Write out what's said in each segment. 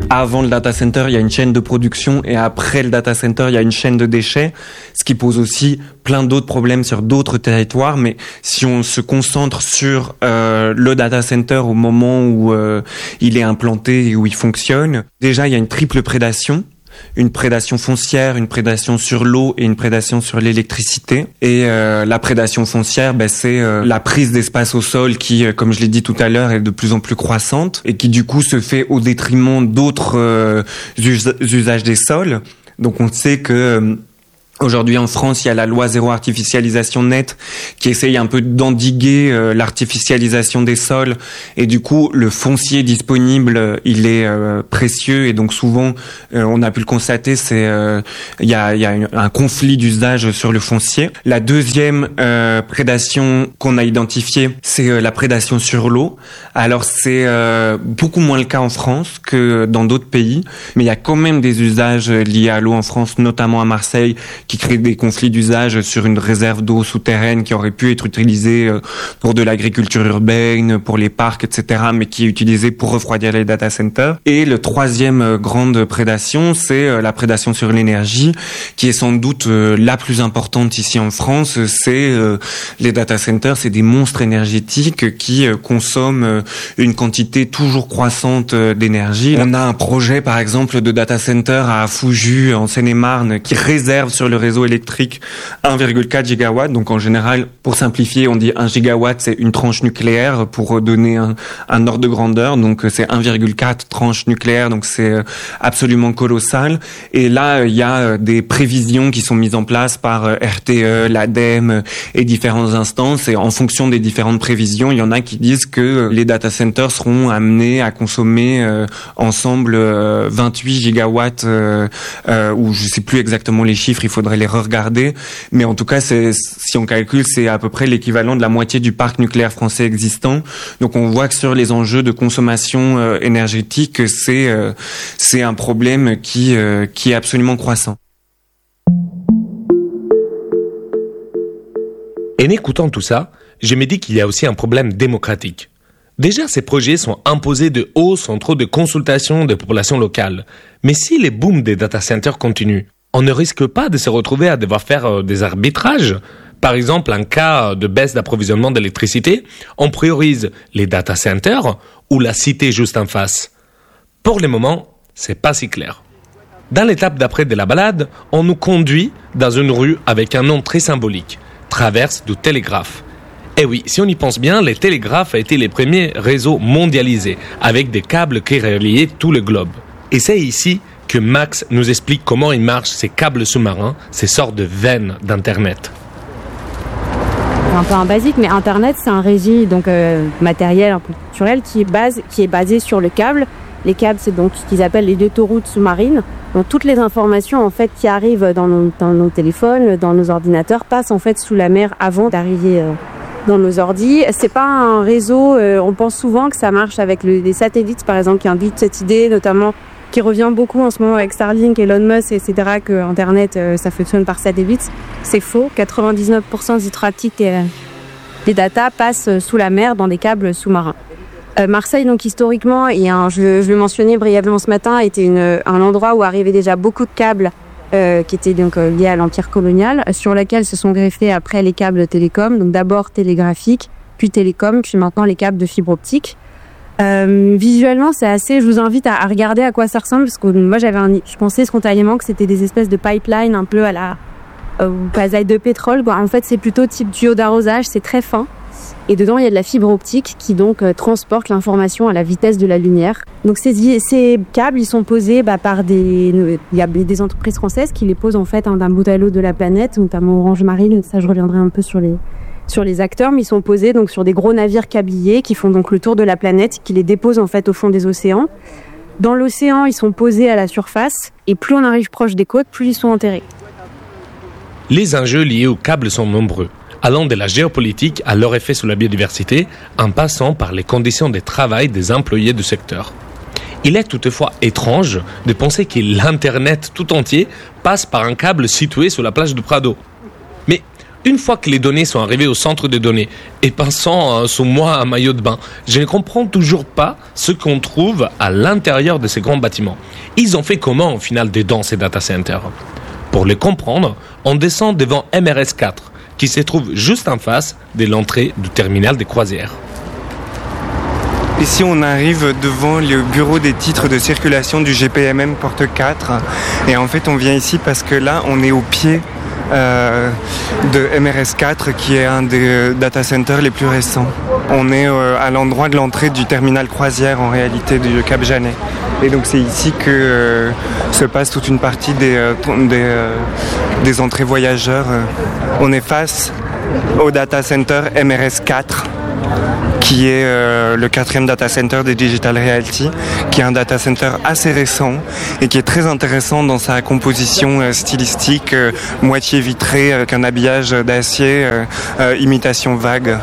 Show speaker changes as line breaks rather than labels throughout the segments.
avant le data center, il y a une chaîne de production et après le data center, il y a une chaîne de déchets, ce qui pose aussi plein d'autres problèmes sur d'autres territoires. Mais si on se concentre sur le data center au moment où il est implanté et où il fonctionne, déjà, il y a une triple prédation. Une prédation foncière, une prédation sur l'eau et une prédation sur l'électricité. Et la prédation foncière, c'est la prise d'espace au sol qui, comme je l'ai dit tout à l'heure, est de plus en plus croissante et qui du coup se fait au détriment d'autres usages des sols. Donc on sait que aujourd'hui en France, il y a la loi zéro artificialisation nette qui essaye un peu d'endiguer l'artificialisation des sols et du coup le foncier disponible il est précieux et donc souvent on a pu le constater, c'est il y a un conflit d'usage sur le foncier. La deuxième prédation qu'on a identifiée, c'est la prédation sur l'eau. Alors c'est beaucoup moins le cas en France que dans d'autres pays, mais il y a quand même des usages liés à l'eau en France, notamment à Marseille, qui crée des conflits d'usage sur une réserve d'eau souterraine qui aurait pu être utilisée pour de l'agriculture urbaine, pour les parcs, etc., mais qui est utilisée pour refroidir les data centers. Et le troisième grande prédation, c'est la prédation sur l'énergie, qui est sans doute la plus importante ici en France. C'est les data centers, c'est des monstres énergétiques qui consomment une quantité toujours croissante d'énergie. On a un projet, par exemple, de data center à Fouju, en Seine-et-Marne, qui réserve sur le réseau électrique 1,4 gigawatts. Donc en général, pour simplifier, on dit 1 gigawatt, c'est une tranche nucléaire pour donner un ordre de grandeur. Donc c'est 1,4 tranches nucléaires, donc c'est absolument colossal. Et là, il y a des prévisions qui sont mises en place par RTE, l'ADEME et différentes instances. Et en fonction des différentes prévisions, il y en a qui disent que les data centers seront amenés à consommer ensemble 28 gigawatts, ou je sais plus exactement les chiffres, il faudrait les re-regarder, mais en tout cas, si on calcule, c'est à peu près l'équivalent de la moitié du parc nucléaire français existant. Donc on voit que sur les enjeux de consommation énergétique, c'est un problème qui est absolument croissant.
En écoutant tout ça, je me dis qu'il y a aussi un problème démocratique. Déjà, ces projets sont imposés de haut sans trop de consultation des populations locales. Mais si les booms des data centers continuent, on ne risque pas de se retrouver à devoir faire des arbitrages. Par exemple, en cas de baisse d'approvisionnement d'électricité, on priorise les data centers ou la cité juste en face. Pour le moment, c'est pas si clair. Dans l'étape d'après de la balade, on nous conduit dans une rue avec un nom très symbolique, Traverse du Télégraphe. Et oui, si on y pense bien, les télégraphes a été les premiers réseaux mondialisés, avec des câbles qui reliaient tout le globe. Et c'est ici que Max nous explique comment ils marchent ces câbles sous-marins, ces sortes de veines d'Internet.
C'est un peu un basique, mais Internet, c'est un réseau donc matériel, un peu culturel, qui est basé sur le câble. Les câbles, c'est donc ce qu'ils appellent les autoroutes sous-marines. Donc toutes les informations en fait qui arrivent dans nos téléphones, dans nos ordinateurs, passent en fait sous la mer avant d'arriver dans nos ordis. C'est pas un réseau, on pense souvent que ça marche avec des satellites par exemple, qui invitent cette idée, notamment qui revient beaucoup en ce moment avec Starlink, Elon Musk, etc., que Internet, ça fonctionne par satellite. C'est faux. 99% du trafic des data passent sous la mer dans des câbles sous-marins. Marseille, donc historiquement, et je le mentionnais brièvement ce matin, était un endroit où arrivaient déjà beaucoup de câbles qui étaient donc liés à l'empire colonial, sur lesquels se sont greffés après les câbles télécom, donc d'abord télégraphiques, puis télécom, puis maintenant les câbles de fibre optique. Visuellement, c'est assez. Je vous invite à regarder à quoi ça ressemble, parce que moi je pensais spontanément que c'était des espèces de pipelines un peu à la pasaille de pétrole. Bon, en fait, c'est plutôt type tuyau d'arrosage. C'est très fin. Et dedans, il y a de la fibre optique qui donc transporte l'information à la vitesse de la lumière. Donc ces câbles, ils sont posés il y a des entreprises françaises qui les posent en fait d'un bout à l'autre de la planète, notamment Orange Marine. Ça, je reviendrai un peu sur les acteurs, mais ils sont posés donc sur des gros navires câbliers qui font donc le tour de la planète, qui les déposent en fait au fond des océans. Dans l'océan, ils sont posés à la surface, et plus on arrive proche des côtes, plus ils sont enterrés.
Les enjeux liés aux câbles sont nombreux, allant de la géopolitique à leur effet sur la biodiversité, en passant par les conditions de travail des employés du secteur. Il est toutefois étrange de penser que l'Internet tout entier passe par un câble situé sur la plage du Prado. Mais Une fois que les données sont arrivées au centre de données, et pensant sur moi un maillot de bain, je ne comprends toujours pas ce qu'on trouve à l'intérieur de ces grands bâtiments. Ils ont fait comment au final dedans ces data centers? Pour les comprendre, on descend devant MRS 4, qui se trouve juste en face de l'entrée du terminal des croisières.
Ici, on arrive devant le bureau des titres de circulation du GPMM Porte 4. Et en fait, on vient ici parce que là, on est au pied de MRS 4, qui est un des data centers les plus récents. On est à l'endroit de l'entrée du terminal croisière, en réalité, du Cap Janet. Et donc, c'est ici que se passe toute une partie des entrées voyageurs. On est face au data center MRS 4, qui est le 4e data center des Digital Realty, qui est un data center assez récent et qui est très intéressant dans sa composition stylistique, moitié vitrée avec un habillage d'acier, imitation vague.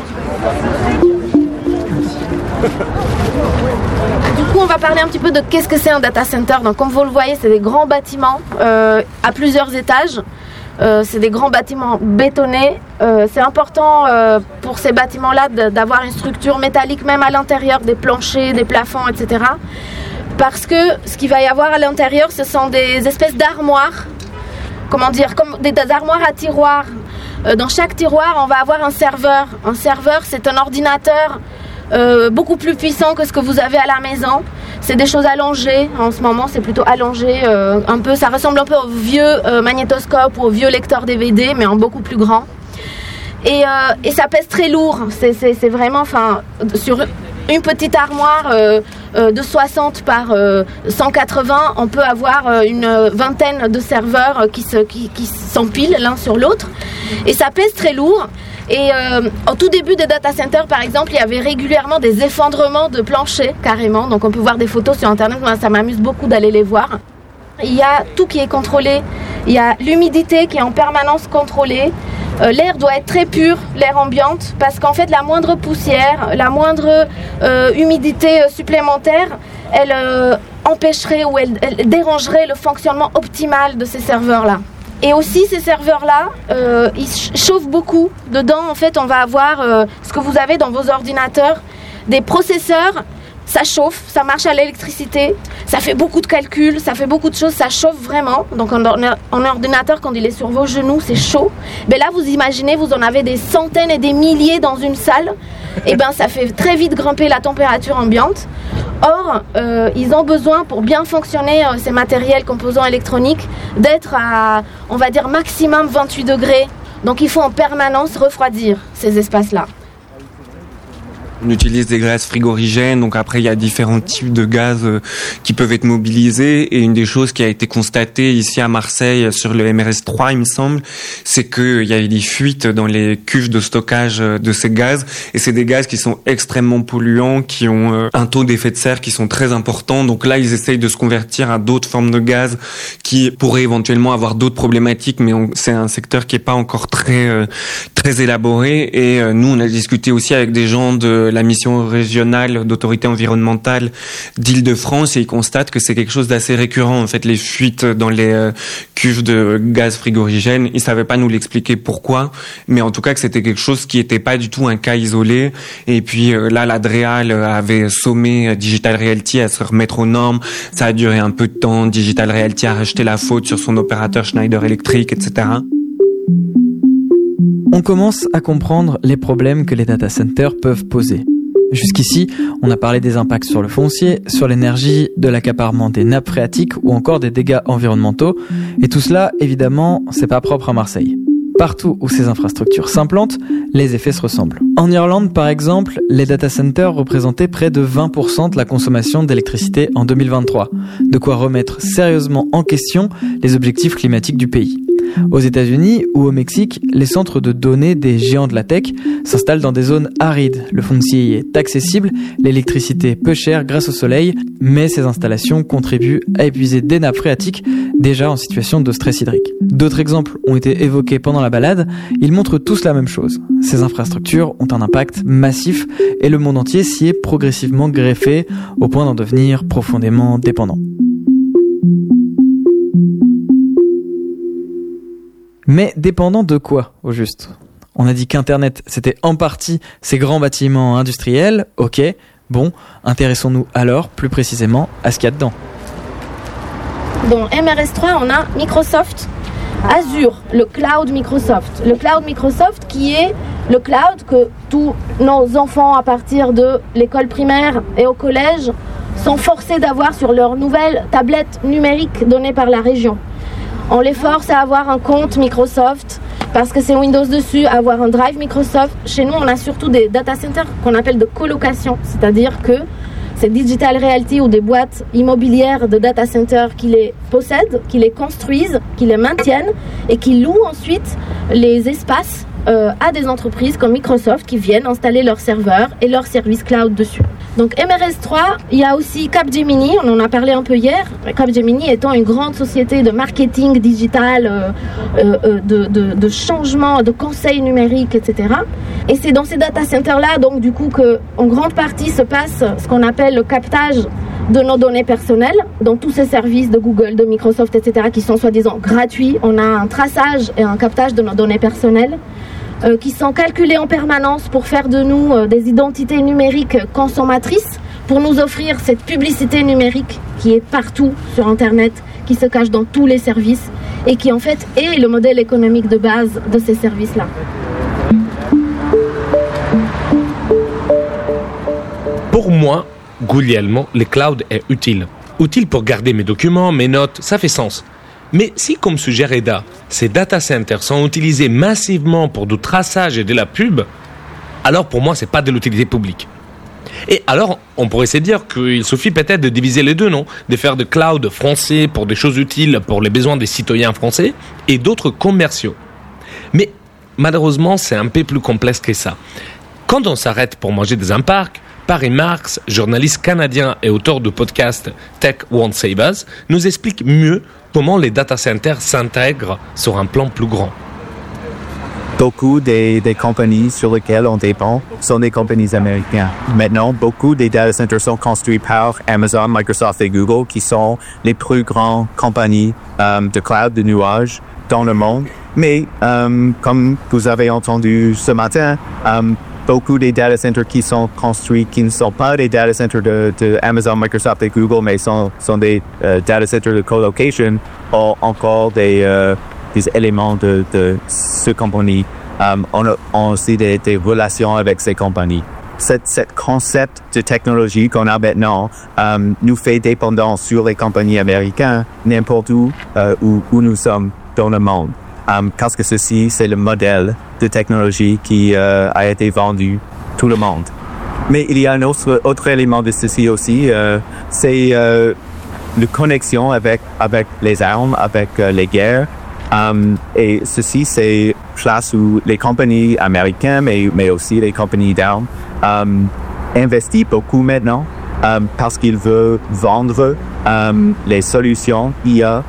Du coup, on va parler un petit peu de qu'est-ce que c'est un data center. Donc, comme vous le voyez, c'est des grands bâtiments à plusieurs étages. C'est des grands bâtiments bétonnés. C'est important pour ces bâtiments-là d'avoir une structure métallique même à l'intérieur, des planchers, des plafonds, etc. Parce que ce qu'il va y avoir à l'intérieur, ce sont des espèces d'armoires, comme des armoires à tiroirs. Dans chaque tiroir, on va avoir un serveur. Un serveur, c'est un ordinateur beaucoup plus puissant que ce que vous avez à la maison. C'est des choses allongées. En ce moment, c'est plutôt allongé. Ça ressemble un peu au vieux magnétoscope ou au vieux lecteur DVD, mais en beaucoup plus grand. Et ça pèse très lourd. C'est vraiment, sur une petite armoire de 60 par 180, on peut avoir une vingtaine de serveurs qui s'empilent l'un sur l'autre. Et ça pèse très lourd. Et au tout début des data centers, par exemple, il y avait régulièrement des effondrements de planchers, carrément. Donc on peut voir des photos sur Internet. Moi, ça m'amuse beaucoup d'aller les voir. Il y a tout qui est contrôlé. Il y a l'humidité qui est en permanence contrôlée. L'air doit être très pur, l'air ambiante, parce qu'en fait, la moindre poussière, la moindre humidité supplémentaire, elle empêcherait ou elle dérangerait le fonctionnement optimal de ces serveurs-là. Et aussi, ces serveurs-là, ils chauffent beaucoup. Dedans, en fait, on va avoir ce que vous avez dans vos ordinateurs, des processeurs. Ça chauffe, ça marche à l'électricité, ça fait beaucoup de calculs, ça fait beaucoup de choses, ça chauffe vraiment. Donc un ordinateur, quand il est sur vos genoux, c'est chaud. Mais là, vous imaginez, vous en avez des centaines et des milliers dans une salle. Et ça fait très vite grimper la température ambiante. Or, ils ont besoin, pour bien fonctionner, ces matériels composants électroniques, d'être à, on va dire, maximum 28 degrés. Donc il faut en permanence refroidir ces espaces-là.
On utilise des gaz frigorigènes, donc après il y a différents types de gaz qui peuvent être mobilisés, et une des choses qui a été constatée ici à Marseille sur le MRS 3, il me semble, c'est qu'il y a des fuites dans les cuves de stockage de ces gaz, et c'est des gaz qui sont extrêmement polluants, qui ont un taux d'effet de serre qui sont très importants. Donc là ils essayent de se convertir à d'autres formes de gaz qui pourraient éventuellement avoir d'autres problématiques, mais c'est un secteur qui est pas encore très élaboré. Et nous on a discuté aussi avec des gens de la mission régionale d'autorité environnementale d'Île-de-France, et ils constatent que c'est quelque chose d'assez récurrent, en fait, les fuites dans les cuves de gaz frigorigène. Ils savaient pas nous l'expliquer pourquoi, mais en tout cas que c'était quelque chose qui était pas du tout un cas isolé. Et puis là, la DREAL avait sommé Digital Realty à se remettre aux normes. Ça a duré un peu de temps. Digital Realty a racheté la faute sur son opérateur Schneider Electric, etc.
On commence à comprendre les problèmes que les data centers peuvent poser. Jusqu'ici, on a parlé des impacts sur le foncier, sur l'énergie, de l'accaparement des nappes phréatiques ou encore des dégâts environnementaux. Et tout cela, évidemment, c'est pas propre à Marseille. Partout où ces infrastructures s'implantent, les effets se ressemblent. En Irlande, par exemple, les data centers représentaient près de 20% de la consommation d'électricité en 2023. De quoi remettre sérieusement en question les objectifs climatiques du pays. Aux États-Unis ou au Mexique, les centres de données des géants de la tech s'installent dans des zones arides. Le foncier y est accessible, l'électricité peu chère grâce au soleil, mais ces installations contribuent à épuiser des nappes phréatiques déjà en situation de stress hydrique. D'autres exemples ont été évoqués pendant la balade, ils montrent tous la même chose. Ces infrastructures ont un impact massif et le monde entier s'y est progressivement greffé au point d'en devenir profondément dépendant. Mais dépendant de quoi, au juste ? On a dit qu'Internet, c'était en partie ces grands bâtiments industriels. Ok, bon, intéressons-nous alors plus précisément à ce qu'il y a dedans.
Dans MRS3, on a Microsoft Azure, le cloud Microsoft. Le cloud Microsoft qui est le cloud que tous nos enfants à partir de l'école primaire et au collège sont forcés d'avoir sur leur nouvelle tablette numérique donnée par la région. On les force à avoir un compte Microsoft parce que c'est Windows dessus, à avoir un drive Microsoft. Chez nous, on a surtout des data centers qu'on appelle de colocation, c'est-à-dire que c'est Digital Realty ou des boîtes immobilières de data centers qui les possèdent, qui les construisent, qui les maintiennent et qui louent ensuite les espaces à des entreprises comme Microsoft qui viennent installer leurs serveurs et leurs services cloud dessus. Donc MRS3, il y a aussi Capgemini, on en a parlé un peu hier. Capgemini étant une grande société de marketing digital, de changement, de conseil numérique, etc. Et c'est dans ces data centers-là, donc du coup, qu'en grande partie se passe ce qu'on appelle le captage de nos données personnelles, dans tous ces services de Google, de Microsoft, etc., qui sont soi-disant gratuits. On a un traçage et un captage de nos données personnelles qui sont calculées en permanence pour faire de nous des identités numériques consommatrices, pour nous offrir cette publicité numérique qui est partout sur Internet, qui se cache dans tous les services et qui en fait est le modèle économique de base de ces services-là.
Pour moi, Guglielmo, le cloud est utile. Utile pour garder mes documents, mes notes, ça fait sens. Mais si, comme suggère Eda, ces data centers sont utilisés massivement pour du traçage et de la pub, alors pour moi, c'est pas de l'utilité publique. Et alors, on pourrait se dire qu'il suffit peut-être de diviser les deux, non ? De faire de cloud français pour des choses utiles pour les besoins des citoyens français et d'autres commerciaux. Mais malheureusement, c'est un peu plus complexe que ça. Quand on s'arrête pour manger dans un parc, Paris Marx, journaliste canadien et auteur du podcast Tech Won't Save Us, nous explique mieux comment les data centers s'intègrent sur un plan plus grand.
Beaucoup des compagnies sur lesquelles on dépend sont des compagnies américaines. Maintenant, beaucoup des data centers sont construits par Amazon, Microsoft et Google, qui sont les plus grandes compagnies de cloud, de nuages dans le monde. Mais comme vous avez entendu ce matin, beaucoup des data centers qui sont construits, qui ne sont pas des data centers de Amazon, Microsoft et Google, mais sont des data centers de colocation, ont encore des éléments de ces compagnies. On a aussi des relations avec ces compagnies. Cet concept de technologie qu'on a maintenant nous fait dépendants sur les compagnies américaines n'importe où nous sommes dans le monde. Parce que ceci, c'est le modèle de technologie qui a été vendu tout le monde. Mais il y a un autre élément de ceci aussi, c'est la connexion avec les armes, avec les guerres. Et ceci, c'est place où les compagnies américaines, mais aussi les compagnies d'armes, investissent beaucoup maintenant parce qu'ils veulent vendre les solutions IA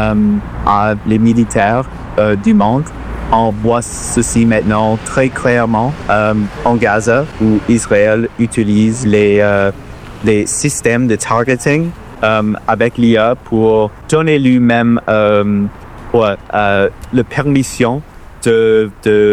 à les militaires du monde. On voit ceci maintenant très clairement en Gaza, où Israël utilise les systèmes de targeting avec l'IA pour donner lui-même la permission de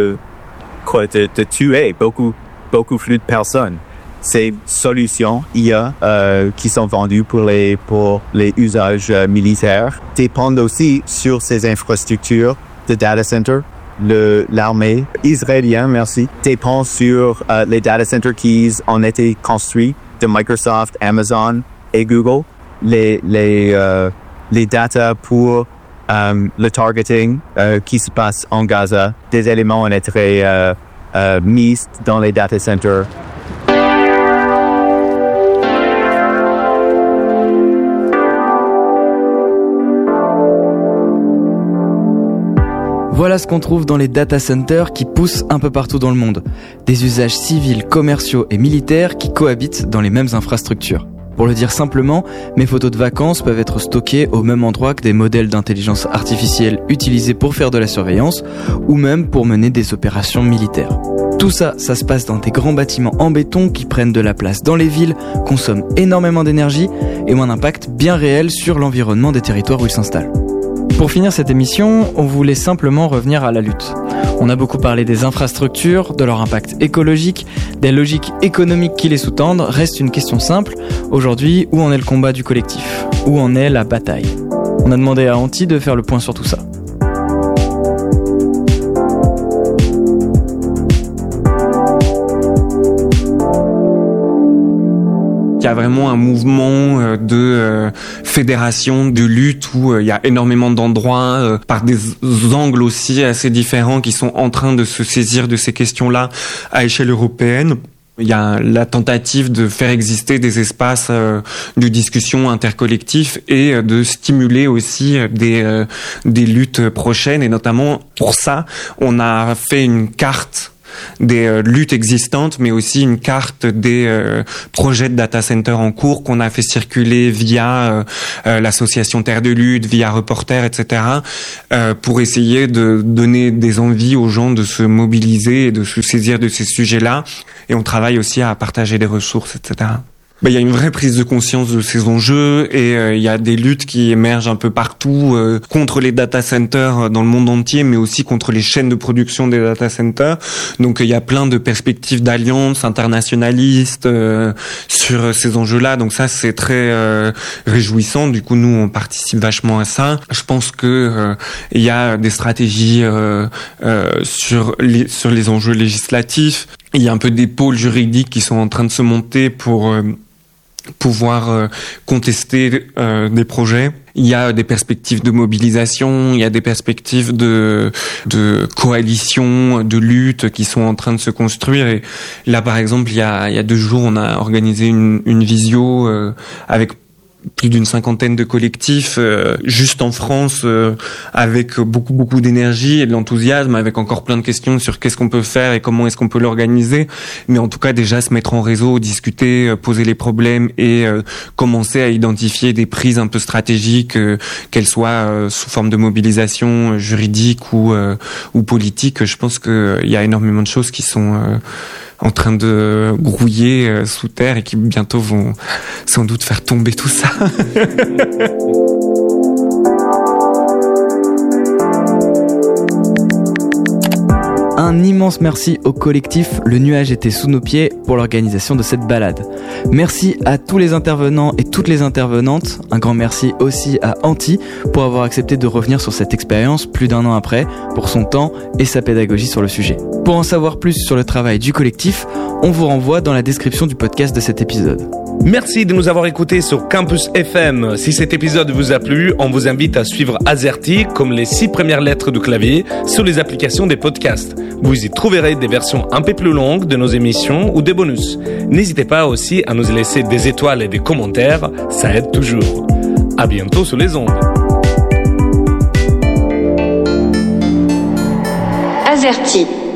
tuer beaucoup plus de personnes. Ces solutions IA qui sont vendues pour les usages militaires dépendent aussi sur ces infrastructures de data center. L'armée israélienne, dépend sur les data centers qui ont été construits de Microsoft, Amazon et Google. Les data pour le targeting qui se passe en Gaza, des éléments ont été mis dans les data centers.
Voilà ce qu'on trouve dans les data centers qui poussent un peu partout dans le monde. Des usages civils, commerciaux et militaires qui cohabitent dans les mêmes infrastructures. Pour le dire simplement, mes photos de vacances peuvent être stockées au même endroit que des modèles d'intelligence artificielle utilisés pour faire de la surveillance ou même pour mener des opérations militaires. Tout ça, ça se passe dans des grands bâtiments en béton qui prennent de la place dans les villes, consomment énormément d'énergie et ont un impact bien réel sur l'environnement des territoires où ils s'installent. Pour finir cette émission, on voulait simplement revenir à la lutte. On a beaucoup parlé des infrastructures, de leur impact écologique, des logiques économiques qui les sous-tendent. Reste une question simple. Aujourd'hui, où en est le combat du collectif ? Où en est la bataille ? On a demandé à Anti de faire le point sur tout ça.
Il y a vraiment un mouvement de fédération, de lutte où il y a énormément d'endroits par des angles aussi assez différents qui sont en train de se saisir de ces questions-là à échelle européenne. Il y a la tentative de faire exister des espaces de discussion intercollectifs et de stimuler aussi des luttes prochaines. Et notamment pour ça, on a fait une carte des luttes existantes, mais aussi une carte des projets de data center en cours qu'on a fait circuler via l'association Terre de Lutte, via Reporter, etc., pour essayer de donner des envies aux gens de se mobiliser et de se saisir de ces sujets-là. Et on travaille aussi à partager des ressources, etc. Il y a une vraie prise de conscience de ces enjeux et il y a des luttes qui émergent un peu partout contre les data centers dans le monde entier, mais aussi contre les chaînes de production des data centers. Donc il y a plein de perspectives d'alliances internationalistes sur ces enjeux-là. Donc ça, c'est très réjouissant. Du coup, nous, on participe vachement à ça. Je pense que il y a des stratégies sur les enjeux législatifs. Il y a un peu des pôles juridiques qui sont en train de se monter pour pouvoir contester des projets. Il y a des perspectives de mobilisation, il y a des perspectives de coalition, de lutte qui sont en train de se construire. Et là, par exemple, il y a 2 jours, on a organisé une visio avec plus d'une 50aine de collectifs juste en France avec beaucoup d'énergie et de l'enthousiasme, avec encore plein de questions sur qu'est-ce qu'on peut faire et comment est-ce qu'on peut l'organiser, mais en tout cas déjà se mettre en réseau, discuter, poser les problèmes et commencer à identifier des prises un peu stratégiques, qu'elles soient sous forme de mobilisation juridique ou politique. Je pense qu'il y a énormément de choses qui sont en train de grouiller sous terre et qui bientôt vont sans doute faire tomber tout ça.
Un immense merci au collectif Le Nuage était sous nos pieds pour l'organisation de cette balade. Merci à tous les intervenants et toutes les intervenantes. Un grand merci aussi à Anti pour avoir accepté de revenir sur cette expérience plus d'1 an après, pour son temps et sa pédagogie sur le sujet. Pour en savoir plus sur le travail du collectif, on vous renvoie dans la description du podcast de cet épisode.
Merci de nous avoir écoutés sur Campus FM. Si cet épisode vous a plu, on vous invite à suivre Azerty comme les 6 premières lettres du clavier sur les applications des podcasts. Vous y trouverez des versions un peu plus longues de nos émissions ou des bonus. N'hésitez pas aussi à nous laisser des étoiles et des commentaires, ça aide toujours. À bientôt sur les ondes.
Azerty.